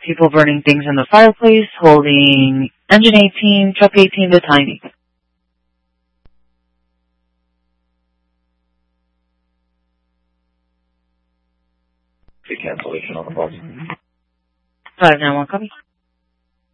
People burning things in the fireplace, holding engine 18, truck 18 to Tiny. Cancellation on the bus. 591, copy.